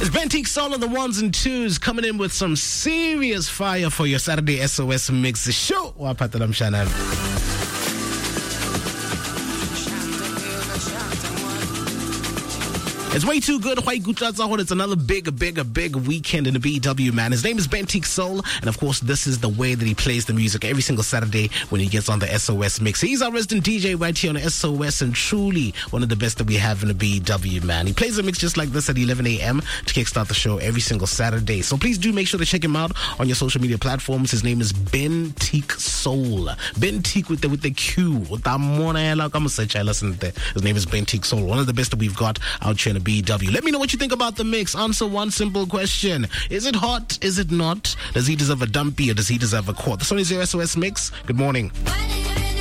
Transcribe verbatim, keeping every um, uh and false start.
It's Bentique Soul on the ones and twos coming in with some serious fire for your Saturday S O S mix. The show. Wapatalam Shanam. It's way too good. It's another big, big, big weekend in the B W, man. His name is Bentique Soul, and of course, this is the way that he plays the music every single Saturday when he gets on the S O S mix. He's our resident D J right here on S O S, and truly one of the best that we have in the B W, man. He plays a mix just like this at eleven a.m. to kickstart the show every single Saturday. So please do make sure to check him out on your social media platforms. His name is Bentique Soul. Bentique with the with the Q. His name is Bentique Soul. One of the best that we've got out here in the B W. Let me know what you think about the mix. Answer one simple question. Is it hot? Is it not? Does he deserve a dumpy or does he deserve a quart? This one is your S O S mix. Good morning.